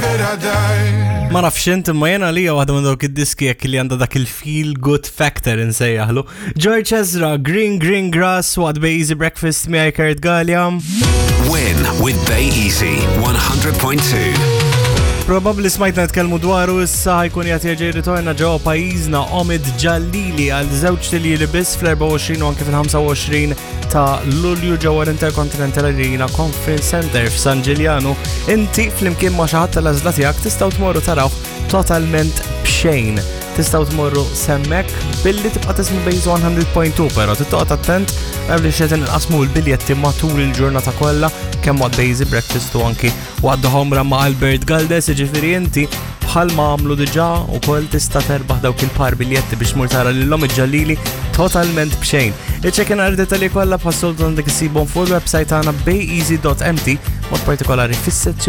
Ma nafx int imma jena li waħda minn dawk id-diski jekk li għandha dak il-feel good factor insejjaħlu. George Ezra, Green Grass, what Bay Easy Breakfast miegħi Kurt Gallia. Win with Bay Easy 100.2. Probabbli smajtna nitkellmu dwaru issa ħajkun jagħti jerġa' ritorna ġewwa pajjiżna Omid Ġallili għal żewġ tiljieli biss fl-24 u anke fil-25 ta' Lulju ġewwa l-Intercontinental Arena Conference Center f'San Ġiljanu. Inti flimkien ma' xi ħadd tal-għażla tiegħek tistgħu tmorru taraw totalment b'xejn. Tistgħu tmorru semmek billi tibqa' tisma' Base 100.2 però tittoqgħod attent għalli xed inqasmu l-biljetti matul il-ġurnata kollha kemm għad Base Breakfast u anki għaddu ħomra ma' Albert Galdes, ġifieri inti bħalma għamlu diġà ukoll tista' terbaħ dawk il-par biljetti biex tmur tara lilhom iġġallili totalment b'xejn. Iċċekkina r-dettalji kollha bħas-soltu għandek isibhom fuq il-website tagħna bayeasy.mt mod partikolari fis-sezzjoni